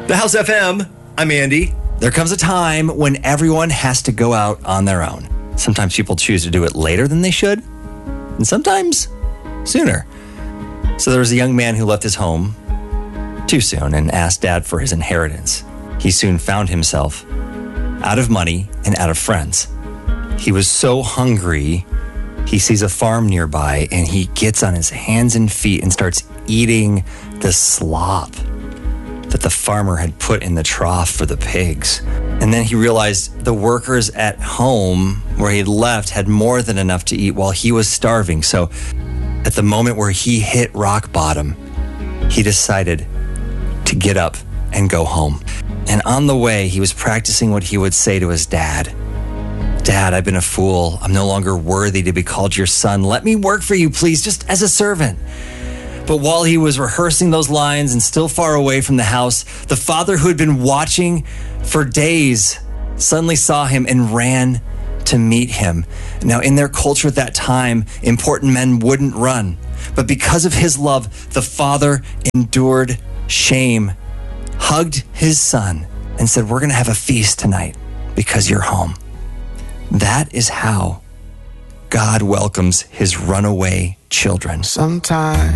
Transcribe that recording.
The House FM, I'm Andy. There comes a time when everyone has to go out on their own. Sometimes people choose to do it later than they should, and sometimes sooner. So there was a young man who left his home too soon and asked Dad for his inheritance. He soon found himself out of money and out of friends. He was so hungry, he sees a farm nearby and he gets on his hands and feet and starts eating the slop that the farmer had put in the trough for the pigs. And then he realized the workers at home where he'd left had more than enough to eat while he was starving. So at the moment where he hit rock bottom, he decided to get up and go home. And on the way, he was practicing what he would say to his dad. Dad, I've been a fool. I'm no longer worthy to be called your son. Let me work for you, please, just as a servant. But while he was rehearsing those lines and still far away from the house, the father who had been watching for days suddenly saw him and ran to meet him. Now, in their culture at that time, important men wouldn't run. But because of his love, the father endured shame, hugged his son, and said, we're going to have a feast tonight because you're home. That is how God welcomes his runaway children. Sometimes